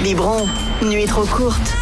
Biberon, nuit trop courte.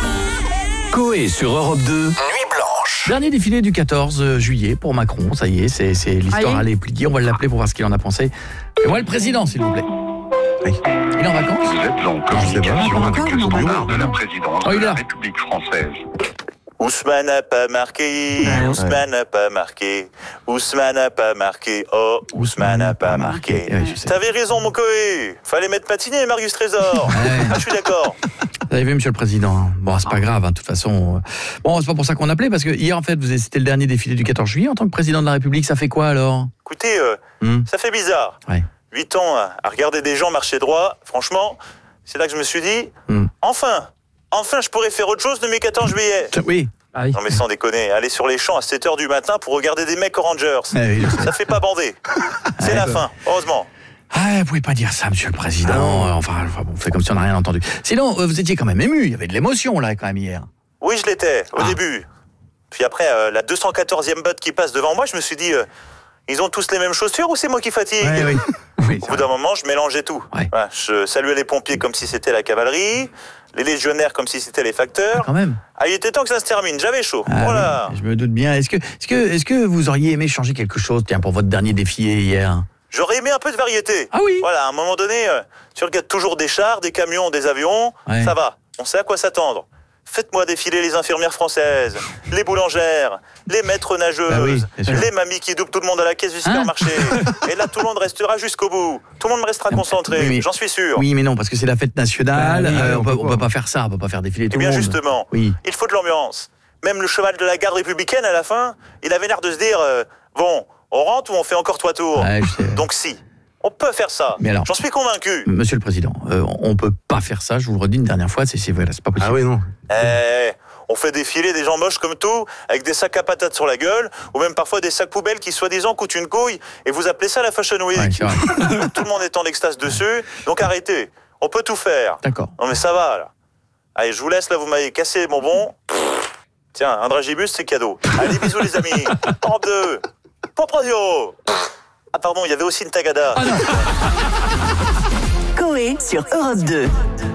Coé sur Europe 2, Nuit Blanche. Dernier défilé du 14 juillet pour Macron, ça y est, c'est l'histoire à plier. On va l'appeler pour voir ce qu'il en a pensé. Et moi le président, s'il vous plaît. Oui. Il est en vacances? Vous êtes en communication avec le standard de la présidence de la République française. Ousmane n'a pas marqué, Ousmane n'a pas marqué, Ousmane n'a pas marqué, oh, Ousmane n'a pas marqué. T'avais raison, mon Coé. Fallait mettre Patiné et Marius Trésor. Je suis d'accord. Vous avez vu, monsieur le président. Bon, c'est pas grave, de toute façon. Bon, c'est pas pour ça qu'on appelait, parce que hier, en fait, c'était le dernier défilé du 14 juillet en tant que président de la République. Ça fait quoi, alors? Écoutez, ça fait bizarre. 8 ans à regarder des gens marcher droit. Franchement, c'est là que je me suis dit, enfin, je pourrais faire autre chose de mes 14 juillet. Oui. Non mais sans déconner, aller sur les champs à 7h du matin pour regarder des mecs aux Rangers. Ça fait pas bander. C'est la fin, heureusement. Vous pouvez pas dire ça, monsieur le président. Enfin, bon, fait comme si on n'a rien entendu. Sinon, vous étiez quand même ému. Il y avait de l'émotion, là, quand même, hier. Oui, je l'étais, au début. Puis après, la 214e botte qui passe devant moi, je me suis dit, ils ont tous les mêmes chaussures ou c'est moi qui fatigue? Oui, au bout d'un moment, je mélangeais tout. Voilà, je saluais les pompiers comme si c'était la cavalerie, les légionnaires comme si c'était les facteurs. Quand même. Il était temps que ça se termine, j'avais chaud. Voilà. Oui, je me doute bien. Est-ce que vous auriez aimé changer quelque chose, tiens, pour votre dernier défilé hier? J'aurais aimé un peu de variété. Ah oui. Voilà, à un moment donné, tu regardes toujours des chars, des camions, des avions, ça va, on sait à quoi s'attendre. Faites-moi défiler les infirmières françaises, les boulangères, les maîtres nageuses, les mamies qui doublent tout le monde à la caisse du supermarché. Et là, tout le monde restera jusqu'au bout. Tout le monde restera concentré, j'en suis sûr. Oui, mais non, parce que c'est la fête nationale. On peut pas faire ça, on peut pas faire défiler tout le monde. Eh bien, justement, il faut de l'ambiance. Même le cheval de la garde républicaine, à la fin, il avait l'air de se dire, bon, on rentre ou on fait encore 3 tours? Donc si. On peut faire ça. J'en suis convaincu. Monsieur le président, on peut pas faire ça, je vous le redis une dernière fois, c'est pas possible. Ah oui, non. On fait défiler des gens moches comme tout, avec des sacs à patates sur la gueule, ou même parfois des sacs poubelles qui soi-disant coûtent une couille, et vous appelez ça la Fashion Week. Tout le monde est en extase dessus, donc arrêtez. On peut tout faire. D'accord. Non mais ça va, là. Allez, je vous laisse, là, vous m'avez cassé les bonbons. Tiens, un dragibus, c'est cadeau. Allez, bisous les amis. Europe 2. Pop Radio. Ah pardon, il y avait aussi une tagada. Coé sur Europe 2.